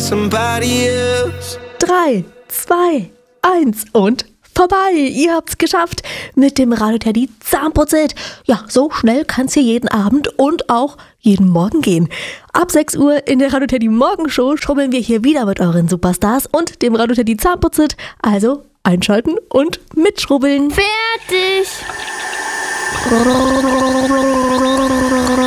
somebody else. 3, 2, 1 und vorbei. Ihr habt's geschafft mit dem Radio Teddy Zahnputz-Hit. Ja, so schnell kann's hier jeden Abend und auch jeden Morgen gehen. Ab 6 Uhr in der Radio Teddy Morgenshow schrubbeln wir hier wieder mit euren Superstars und dem Radio Teddy Zahnputz-Hit. Also einschalten und mitschrubbeln. Fertig!